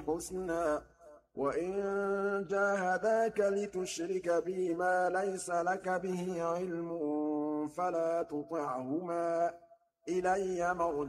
الْحُسْنَىٰ ۚ وَإِن جَاهَدَاكَ لِتُشْرِكَ بِي مَا لَيْسَ لَكَ بِهِ عِلْمٌ فَلَا تُطِعْهُمَا ۚ إِلَيَّ مَرْجِعُكُمْ